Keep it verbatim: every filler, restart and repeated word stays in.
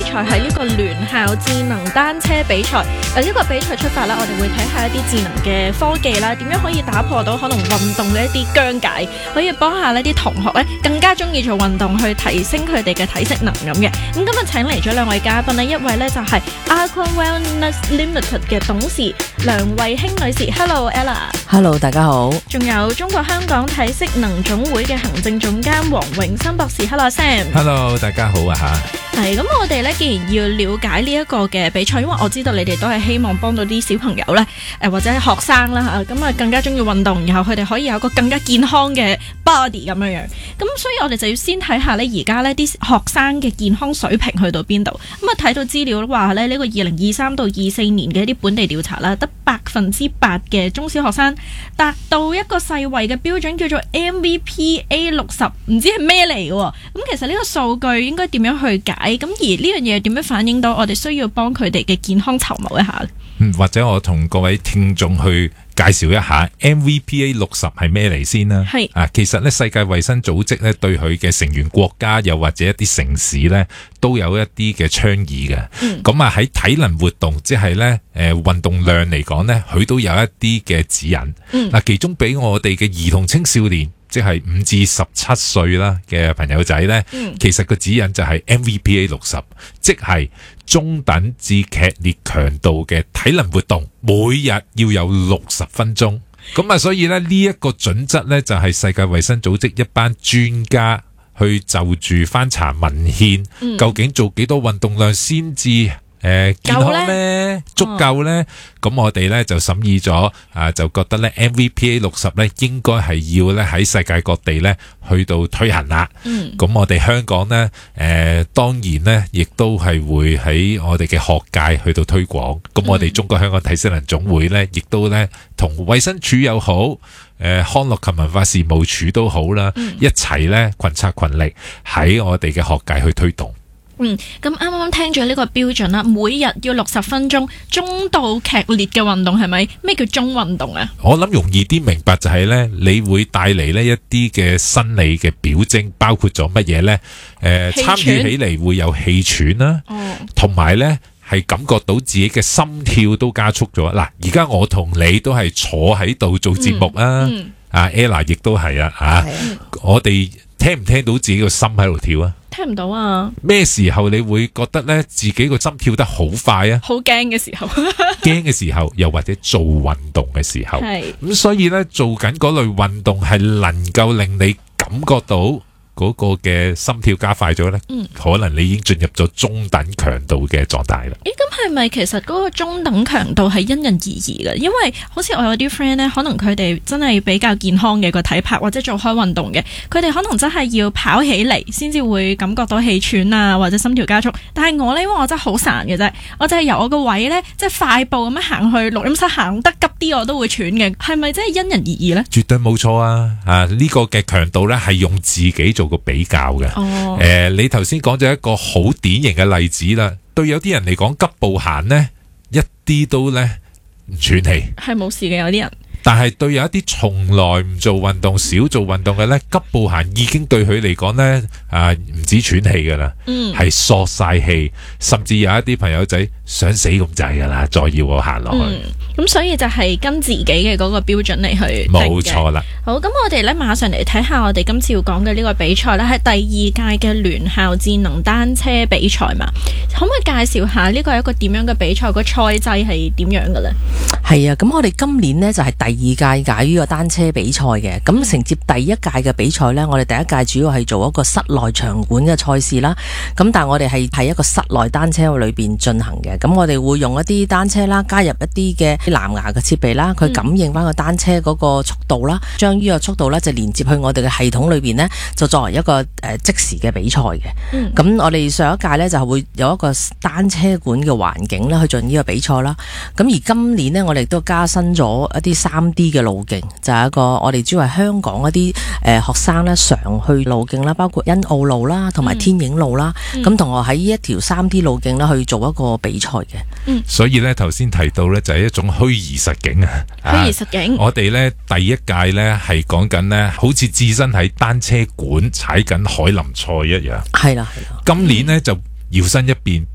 賽係呢個聯校智能單車比賽。由呢個比賽出發啦，我哋會睇下一啲智能嘅科技啦，點樣可以打破到可能運動嘅一啲僵解，可以幫下呢啲同學咧更加中意做運動，去提升佢哋嘅體適能咁嘅。咁今日請嚟咗兩位嘉賓呢，一位咧就係 Aqua Wellness Limited 嘅董事梁慧卿女士 ，Hello Ella。Hello， 大家好。 仲有中國香港體適能總會嘅行政總監黃永森博士 ，Hello Sam。Hello， 大家好啊吓。 係咁，我哋咧既然要了解呢一個嘅比賽，因為我知道你哋都係希望幫到啲小朋友咧，誒或者係學生啦吓，咁啊更加中意運動，然後佢哋可以有一個更加健康嘅 body 咁樣樣。咁所以我哋就要先睇下咧，而家呢啲學生嘅健康水平去到邊度。咁啊睇到資料話咧，呢個二零二三到二四年嘅一啲本地調查啦，得百分之八嘅中小學生達到一個世衛嘅標準，叫做 M V P A 六十，唔知係咩嚟嘅。咁其實呢個數據應該點樣去解？咁而呢樣嘢點樣反映到我哋需要幫佢哋嘅健康籌謀一下咧？ 嗯，或者我同各位聽眾去介紹一下 M V P A 六十係咩嚟先啦。係啊，其實咧世界衛生組織咧對佢嘅成員國家又或者一啲城市咧都有一啲嘅倡議嘅。咁啊喺體能活動，即係咧誒運動量嚟講咧，佢都有一啲嘅指引。嗱、嗯，其中俾我哋嘅兒童青少年，即係五至十七歲啦嘅朋友仔咧、嗯，其實個指引就係 M V P A 六十，即係中等至劇烈強度嘅體能活動，每日要有六十分鐘。咁啊，所以咧呢一個準則咧就係世界衛生組織一班專家去就住翻查文獻、嗯，究竟做幾多運動量先至誒、呃，健康咧，足夠咧，咁、哦、我哋咧就審議咗，啊，就覺得咧 M V P A 六十咧應該係要咧喺世界各地咧去到推行啦。嗯，咁我哋香港咧，誒、呃，當然咧，亦都係會喺我哋嘅學界去到推廣。咁我哋中國香港體適能總會咧，亦都咧同衛生署又好，誒、呃，康樂及文化事務署都好啦，嗯、一齊咧群策群力喺我哋嘅學界去推動。 嗯，咁啱啱聽咗呢個標準啦，每日要六十分鐘，中到劇烈嘅運動係咪？咩叫中運動啊？ 我諗容易啲明白就係呢，你會帶嚟呢一啲嘅生理嘅表徵，包括咗乜嘢呢？誒、呃，參與起嚟會有氣喘啦，同埋呢係感覺到自己嘅心跳都加速咗。嗱，而家我同你都係坐喺度做節目啊，嗯嗯、啊 Ella 亦都係啊，啊，我哋聽唔聽到自己個心喺度跳啊？ 聽唔到啊！ 咩時候你會覺得咧自己個心跳得好快啊？ 好驚嘅時候， 驚嘅時候，又或者做運動嘅時候，係咁，所以咧做緊嗰類運動係能夠令你感覺到嗰個嘅心跳加快咗咧，嗯，可能你已經進入咗中等強度嘅狀態啦。 咦，咁係咪其實嗰個中等強度係因人而異嘅？因為好似我有啲 friend 咧，可能佢哋真係比較健康嘅個體魄，或者做開運動嘅，佢哋可能真係要跑起嚟先至會感覺到氣喘啊，或者心跳加速。但係我咧，因為我真係好孱嘅啫，我就係由我個位咧，即係快步咁樣行去錄音室，行得急啲我都會喘嘅。係咪真係因人而異咧？ 絕對冇錯啊！啊，呢個嘅強度咧係用自己做個比較嘅。哦，誒、呃，你頭先講咗一個好典型嘅例子啦。對有啲人嚟講，急步行呢，一啲都咧唔喘氣，係冇事嘅有啲人。但係對有一啲從來唔做運動、少做運動嘅咧，急步行已經對佢嚟講咧啊唔止喘氣噶啦，嗯，係索晒氣，甚至有一啲朋友仔想死咁滯噶啦，再要我行落去。嗯，咁所以就係跟自己嘅嗰個標準嚟去定嘅。冇錯啦。好，咁我哋咧馬上嚟睇下我哋今次要講嘅呢個比賽咧，係第二屆嘅聯校智能單車比賽嘛。可唔可以介紹下呢個係一個點樣嘅比賽？個賽制係點樣嘅咧？ 係啊，咁我哋今年呢就係第二屆搞呢個單車比賽嘅。咁承接第一屆嘅比賽呢，我哋第一屆主要係做一個室內場館嘅賽事啦。咁但係我哋係喺一個室內單車裏邊進行嘅。咁我哋會用一啲單車啦，加入一啲嘅藍牙嘅設備啦，佢感應翻個單車嗰個速度啦，將呢個速度呢就連接去我哋嘅系統裏邊呢，就作為一個誒、呃、即時嘅比賽嘅。咁、嗯、我哋上一屆呢，就係會有一個單車館嘅環境咧去進行呢個比賽啦。咁而今年呢，我哋都加新咗一啲三 D 嘅路徑，就係、是、一個我哋主要係香港一啲誒、呃、學生咧常去路徑啦，包括欣澳路啦，同埋天影路啦。咁、嗯、同學喺呢一條三 D 路徑咧去做一個比賽嘅。嗯，所以咧頭先提到咧就係一種虛擬實境啊。虛擬實境，我哋咧第一屆咧係講緊咧，好似置身喺單車館踩緊凱林賽一樣。係啦係啦，今年咧就搖身一變